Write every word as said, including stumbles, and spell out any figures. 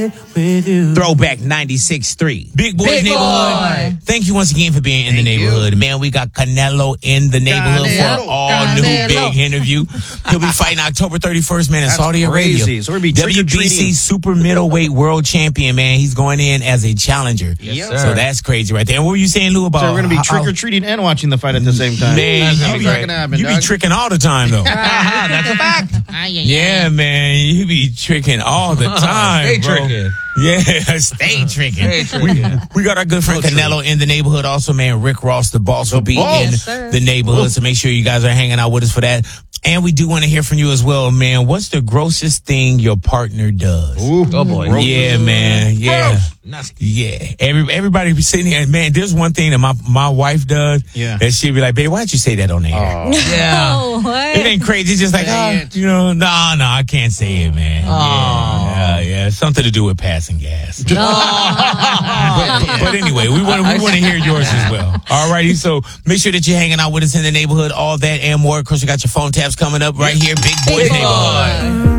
with you. Throwback ninety-six point three. Big Boys Big Neighborhood. Boy. Thank you once again for being in Thank the neighborhood. You. Man, we got Canelo in the neighborhood Canelo. for an all Canelo. new big interview. He'll be fighting October thirty-first, man, in That's Saudi crazy. Arabia. So we're gonna be W B C super middleweight world champion, man. He's going in as a challenger. Yes, so sir. that's crazy right there. And what were you saying, Lou, about? So we're going to be how- trick or treating and watching the fight at the same time. Man, That's you, how be, it's not gonna happen, you be dog. tricking all the time, though. That's a fact. Yeah, man, you be tricking all the time, Stay bro. tricking. Yeah, stay tricking. Stay tricking. We got our good friend Canelo in the neighborhood. Also, man, Rick Ross, the boss, will be boss. in Yes, sir. the neighborhood. So make sure you guys are hanging out with us for that. And we do want to hear from you as well, man. What's the grossest thing your partner does? Ooh. Oh, boy. Yeah, man. Yeah. Nasty. Yeah. Every, everybody be sitting here. Man, there's one thing that my, my wife does. Yeah. And she'll be like, babe, why'd you say that on the air? Oh. Yeah. Oh, what? It ain't crazy. It's just like, Say oh, it. you know, no, no, I can't say it, man. Yeah, yeah, yeah. Something to do with passing gas. but, but anyway, we want we want to hear yours as well. All righty. So make sure that you're hanging out with us in the neighborhood. All that and more. Of course, we got your phone taps coming up right here. Big Boy Big Boy. Neighborhood.